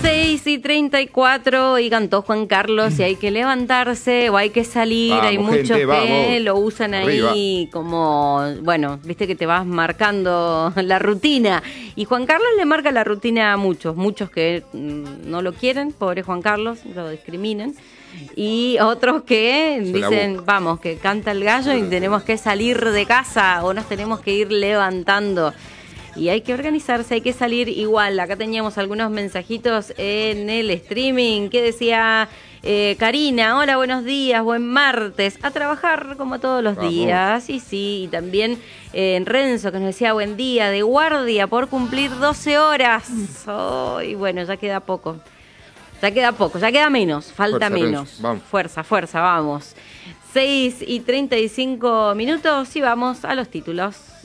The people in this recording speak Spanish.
6:34 y cantó Juan Carlos y hay que levantarse o hay que salir. Vamos, hay muchos gente, que vamos. lo usan ahí como, bueno, viste que te vas marcando la rutina. Y Juan Carlos le marca la rutina a muchos que no lo quieren, pobre Juan Carlos, lo discriminan. Y otros que dicen, vamos, que canta el gallo y tenemos que salir de casa o nos tenemos que ir levantando. Y hay que organizarse, hay que salir igual. Acá teníamos algunos mensajitos en el streaming que decía Karina, hola, buenos días, buen martes, a trabajar como todos los días. Y sí, y también Renzo que nos decía buen día, de guardia por cumplir 12 horas. Y bueno, ya queda poco. Ya queda menos, falta Fuerza, menos. Renzo, vamos. Fuerza, vamos. 6:35 y vamos a los títulos.